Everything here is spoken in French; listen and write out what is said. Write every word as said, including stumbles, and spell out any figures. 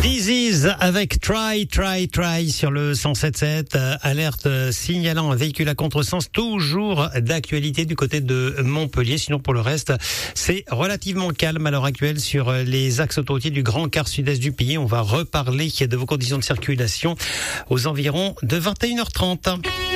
This is avec Try, Try, Try sur le cent sept sept. Euh, alerte euh, signalant un véhicule à contresens, toujours d'actualité du côté de Montpellier. Sinon, pour le reste, c'est relativement calme à l'heure actuelle sur euh, les axes autoroutiers du grand quart sud-est du pays. On va reparler de vos conditions de circulation aux environs de vingt et une heures trente.